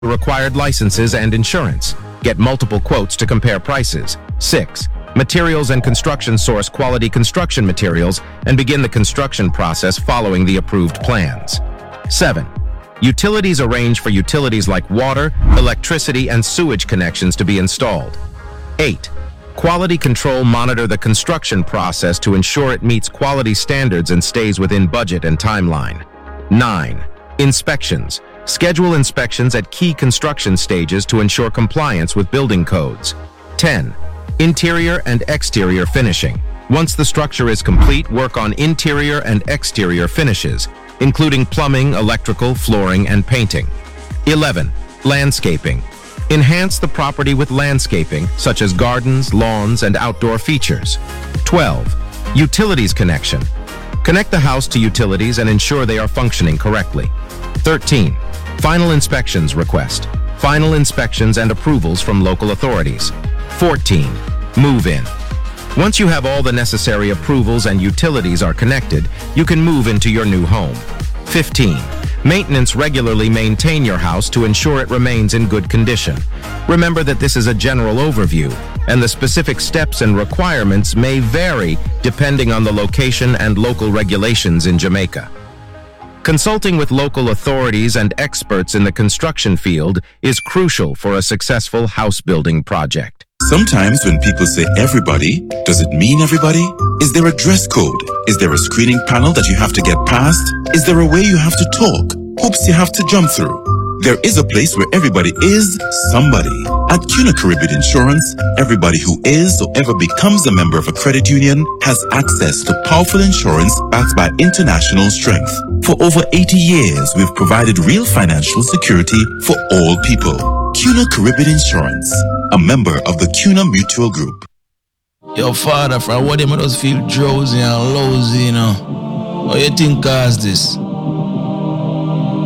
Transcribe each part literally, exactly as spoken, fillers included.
required licenses and insurance. Get multiple quotes to compare prices. six. Materials and construction source quality construction materials and begin the construction process following the approved plans. seven. Utilities arrange for utilities like water, electricity, and sewage connections to be installed. eight. Quality control monitor the construction process to ensure it meets quality standards and stays within budget and timeline. nine. Inspections. Schedule inspections at key construction stages to ensure compliance with building codes. ten. Interior and exterior finishing. Once the structure is complete, work on interior and exterior finishes, including plumbing, electrical, flooring, and painting. eleven. Landscaping. Enhance the property with landscaping, such as gardens, lawns, and outdoor features. twelve. Utilities connection. Connect the house to utilities and ensure they are functioning correctly. thirteen. Final inspections request. Final inspections and approvals from local authorities. fourteen. Move in. Once you have all the necessary approvals and utilities are connected, you can move into your new home. fifteen. Maintenance. Regularly maintain your house to ensure it remains in good condition. Remember that this is a general overview, and the specific steps and requirements may vary depending on the location and local regulations in Jamaica. Consulting with local authorities and experts in the construction field is crucial for a successful house building project. Sometimes when people say everybody, does it mean everybody? Is there a dress code? Is there a screening panel that you have to get past? Is there a way you have to talk? Hoops you have to jump through? There is a place where everybody is somebody. At CUNA Caribbean Insurance, everybody who is or ever becomes a member of a credit union has access to powerful insurance backed by international strength. For over eighty years, we've provided real financial security for all people. CUNA Caribbean Insurance, a member of the CUNA Mutual Group. Your father, from what him does feel drowsy and lousy, you know. What you think caused this?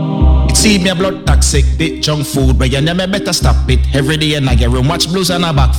See me a blood toxic, bit junk food, but you never better stop it. Every day in your room, watch blues on a back.